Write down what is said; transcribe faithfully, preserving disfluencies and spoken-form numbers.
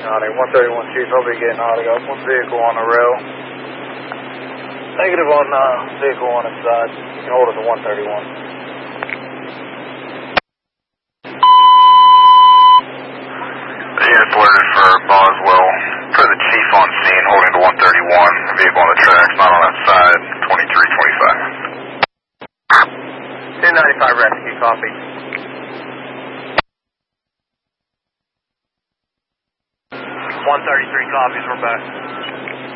Alright, one thirty-one Chief, I'll be getting out. I got one vehicle on the rail. Negative on uh, vehicle on its side. You can hold it to one thirty-one. The unit's alerted for Boswell. For the chief on scene, holding to one thirty-one. Vehicle on the tracks, not on that side. twenty-three twenty-five. ten ninety-five rescue, copy. one thirty-three copies, we're back.